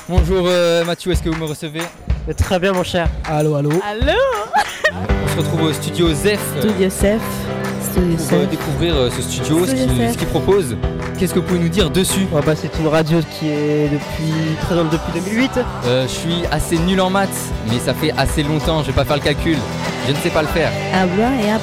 Bonjour Mathieu, est-ce que vous me recevez? Très bien mon cher. Allô. Allô. On se retrouve au studio Zef Studio Zef. pour découvrir ce studio, ce qu'il propose. Qu'est-ce que vous pouvez nous dire dessus? C'est une radio qui est présente depuis 2008. Je suis assez nul en maths, mais ça fait assez longtemps, je vais pas faire le calcul. Je ne sais pas le faire. Habla et